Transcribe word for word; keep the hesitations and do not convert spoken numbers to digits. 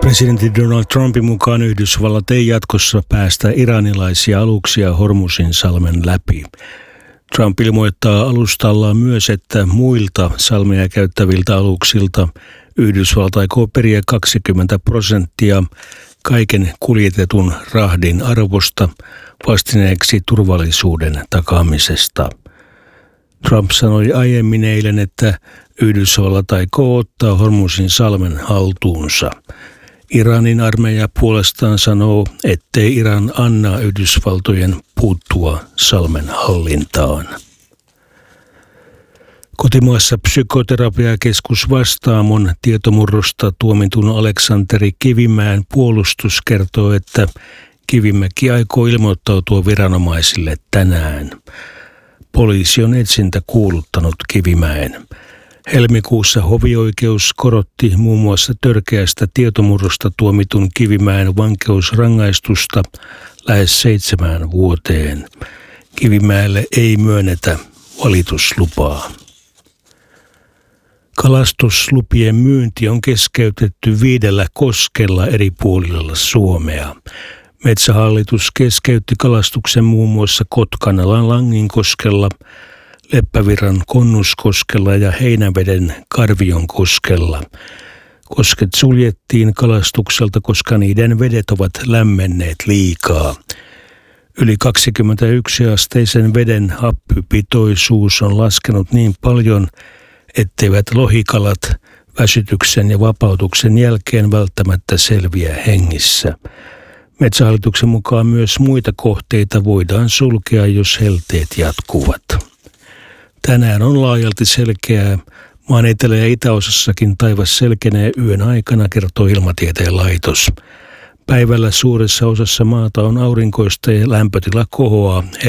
Presidentti Donald Trumpin mukaan Yhdysvallat ei jatkossa päästä iranilaisia aluksia Hormuzinsalmen läpi. Trump ilmoittaa alustallaan myös, että muilta salmea käyttäviltä aluksilta Yhdysvallat aikoo periä kaksikymmentä prosenttia kaiken kuljetetun rahdin arvosta vastineeksi turvallisuuden takaamisesta. Trump sanoi aiemmin eilen, että Yhdysvallat aikoo ottaa Hormuzinsalmen haltuunsa. Iranin armeija puolestaan sanoo, ettei Iran anna Yhdysvaltojen puuttua salmen hallintaan. Kotimaassa psykoterapiakeskus Vastaamon tietomurrosta tuomitun Aleksanteri Kivimäen puolustus kertoo, että Kivimäki aikoo ilmoittautua viranomaisille tänään. Poliisi on etsintä kuuluttanut Kivimäen. Helmikuussa hovioikeus korotti muun muassa törkeästä tietomurrosta tuomitun Kivimäen vankeusrangaistusta lähes seitsemään vuoteen. Kivimäelle ei myönnetä valituslupaa. Kalastuslupien myynti on keskeytetty viidellä koskella eri puolilla Suomea. Metsähallitus keskeytti kalastuksen muun muassa Kotkanelan Langinkoskella, Leppävirran Konnuskoskella ja Heinäveden Karvionkoskella. Kosket suljettiin kalastukselta, koska niiden vedet ovat lämmenneet liikaa. Yli kaksikymmentäyksi asteisen veden happipitoisuus on laskenut niin paljon, etteivät lohikalat väsytyksen ja vapautuksen jälkeen välttämättä selviä hengissä. Metsähallituksen mukaan myös muita kohteita voidaan sulkea, jos helteet jatkuvat. Tänään on laajalti selkeää. Maan etelä- ja itäosassakin taivas selkenee yön aikana, kertoo Ilmatieteen laitos. Päivällä suuressa osassa maata on aurinkoista ja lämpötila kohoaa.